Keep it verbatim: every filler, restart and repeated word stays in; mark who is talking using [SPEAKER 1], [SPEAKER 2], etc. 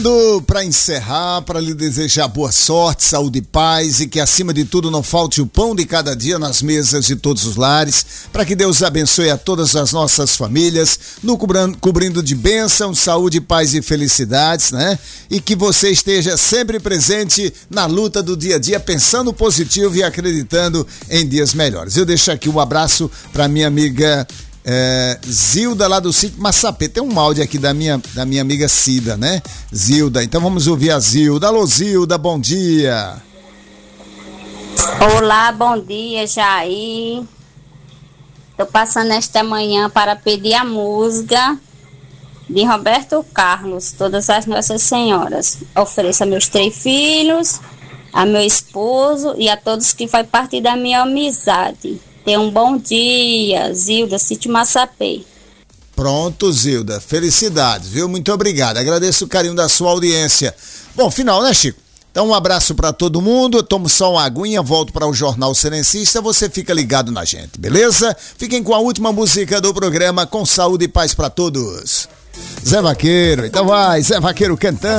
[SPEAKER 1] Para encerrar, para lhe desejar boa sorte, saúde e paz e que acima de tudo não falte o pão de cada dia nas mesas de todos os lares, para que Deus abençoe a todas as nossas famílias, no cobrindo, cobrindo de bênção, saúde, paz e felicidades, né? E que você esteja sempre presente na luta do dia a dia, pensando positivo e acreditando em dias melhores. Eu deixo aqui um abraço para minha amiga É, Zilda lá do sítio Massapê. Tem um áudio aqui da minha, da minha amiga Cida, né? Zilda, então vamos ouvir a Zilda. Alô Zilda, bom dia.
[SPEAKER 2] Olá, bom dia Jair. Tô passando esta manhã para pedir a música de Roberto Carlos, Todas as Nossas Senhoras. Ofereço a meus três filhos, a meu esposo e a todos que fazem parte da minha amizade. Tenha um bom dia, Zilda, sítio Massapê.
[SPEAKER 1] Pronto, Zilda, felicidades, viu? Muito obrigado, agradeço o carinho da sua audiência. Bom, final, né, Chico? Então um abraço pra todo mundo, eu tomo só uma aguinha, volto para o Jornal Serencista, você fica ligado na gente, beleza? Fiquem com a última música do programa, com saúde e paz pra todos. Zé Vaqueiro, então vai, Zé Vaqueiro cantando.